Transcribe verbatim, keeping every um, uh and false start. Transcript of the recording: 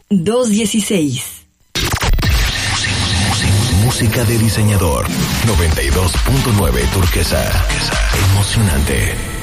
dos dieciséis. Música de diseñador. noventa y dos punto nueve Turquesa. Emocionante.